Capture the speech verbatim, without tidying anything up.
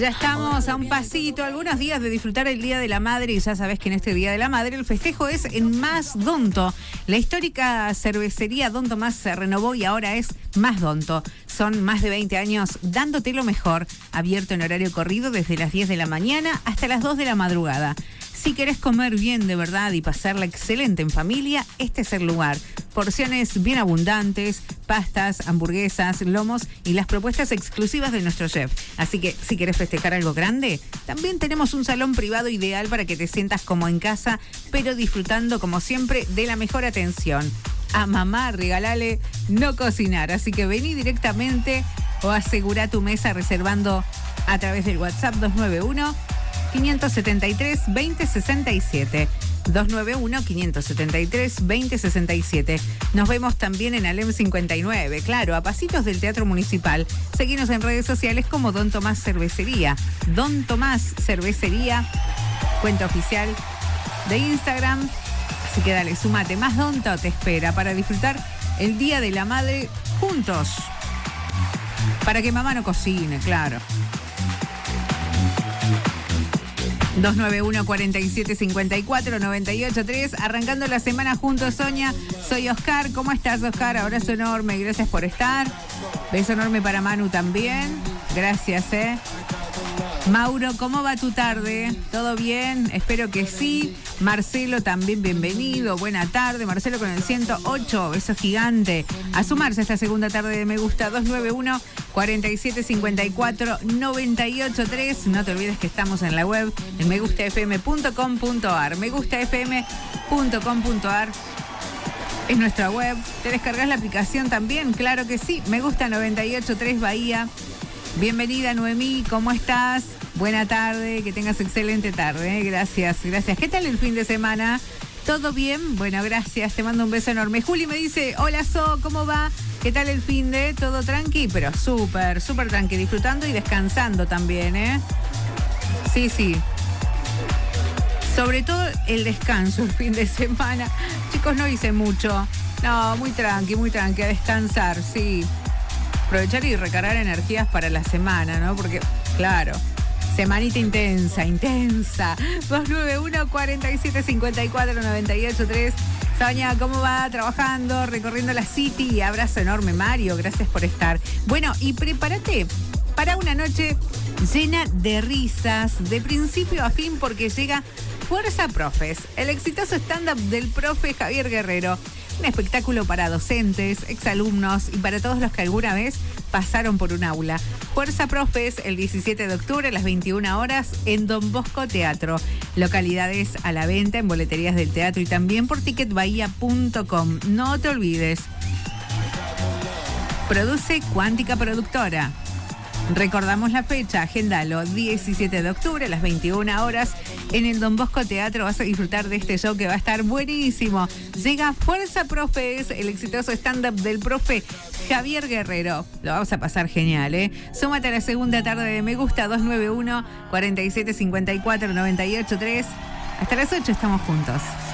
Ya estamos a un pasito, algunos días de disfrutar el Día de la Madre, y ya sabes que en este Día de la Madre el festejo es en Más Donto. La histórica cervecería Don Tomás se renovó y ahora es Más Donto. Son más de veinte años dándote lo mejor, abierto en horario corrido desde las diez de la mañana hasta las dos de la madrugada. Si querés comer bien de verdad y pasarla excelente en familia, este es el lugar. Porciones bien abundantes, pastas, hamburguesas, lomos y las propuestas exclusivas de nuestro chef. Así que si querés festejar algo grande, también tenemos un salón privado ideal para que te sientas como en casa, pero disfrutando como siempre de la mejor atención. A mamá regalale no cocinar, así que vení directamente o asegura tu mesa reservando a través del WhatsApp dos nueve uno, cinco siete tres, dos cero seis siete. dos nueve uno, cinco siete tres, dos cero seis siete. Nos vemos también en Alem cincuenta y nueve, claro, a pasitos del Teatro Municipal. Seguinos en redes sociales como Don Tomás Cervecería. Don Tomás Cervecería, cuenta oficial de Instagram. Así que dale, sumate. Más Donto te espera para disfrutar el Día de la Madre juntos. Para que mamá no cocine, claro. dos nueve uno, cuatro siete cinco cuatro, nueve ocho tres. Arrancando la semana juntos, Sonia. Soy Oscar. ¿Cómo estás, Oscar? Abrazo enorme. Gracias por estar. Beso enorme para Manu también. Gracias, eh. Mauro, ¿cómo va tu tarde? ¿Todo bien? Espero que sí. Marcelo también, bienvenido. Buena tarde. Marcelo con el ciento ocho. Beso gigante. A sumarse a esta segunda tarde de Me Gusta. dos nueve uno, cuatro siete cinco cuatro, nueve ocho tres. No te olvides que estamos en la web en me gusta f m punto com punto a r. me gusta f m punto com punto a r es nuestra web. ¿Te descargas la aplicación también? Claro que sí. Me Gusta noventa y ocho tres Bahía. Bienvenida, Noemí, ¿cómo estás? Buena tarde, que tengas excelente tarde, ¿eh? Gracias, gracias. ¿Qué tal el fin de semana? ¿Todo bien? Bueno, gracias, te mando un beso enorme. Juli me dice, hola So, ¿cómo va? ¿Qué tal el fin de? ¿Todo tranqui? Pero súper, súper tranqui, disfrutando y descansando también, ¿eh? Sí, sí. Sobre todo el descanso el fin de semana. Chicos, no hice mucho. No, muy tranqui, muy tranqui, a descansar, sí. Aprovechar y recargar energías para la semana, ¿no? Porque, claro, semanita intensa, intensa. dos nueve uno, cuatro siete cinco cuatro, nueve ocho tres. Sonia, ¿cómo va? Trabajando, recorriendo la City. Abrazo enorme, Mario. Gracias por estar. Bueno, y prepárate para una noche llena de risas, de principio a fin, porque llega Fuerza Profes, el exitoso stand-up del profe Javier Guerrero. Un espectáculo para docentes, exalumnos y para todos los que alguna vez pasaron por un aula. Fuerza Profes, el diecisiete de octubre a las veintiuna horas en Don Bosco Teatro. Localidades a la venta en boleterías del teatro y también por ticket bahía punto com. No te olvides. Produce Cuántica Productora. Recordamos la fecha, agéndalo, diecisiete de octubre a las veintiuna horas en el Don Bosco Teatro. Vas a disfrutar de este show que va a estar buenísimo. Llega Fuerza Profes, el exitoso stand-up del profe Javier Guerrero. Lo vamos a pasar genial, ¿eh? Súmate a la segunda tarde de Me Gusta, dos nueve uno, cuatro siete cinco cuatro, nueve ocho tres. Hasta las ocho estamos juntos.